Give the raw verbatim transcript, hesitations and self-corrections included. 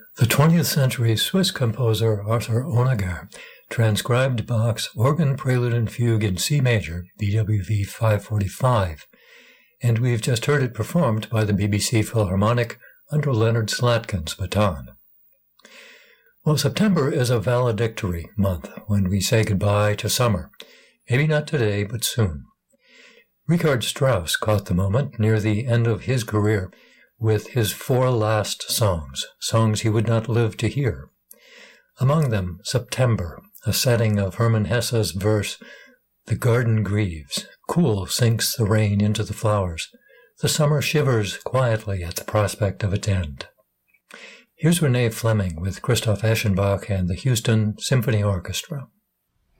The twentieth century Swiss composer Arthur Honegger transcribed Bach's Organ Prelude and Fugue in C major, B W V five forty-five, and we've just heard it performed by the B B C Philharmonic under Leonard Slatkin's baton. Well, September is a valedictory month when we say goodbye to summer. Maybe not today, but soon. Richard Strauss caught the moment near the end of his career with his four last songs, songs he would not live to hear. Among them, September, a setting of Hermann Hesse's verse, "The garden grieves, cool sinks the rain into the flowers. The summer shivers quietly at the prospect of its end." Here's Renee Fleming with Christoph Eschenbach and the Houston Symphony Orchestra.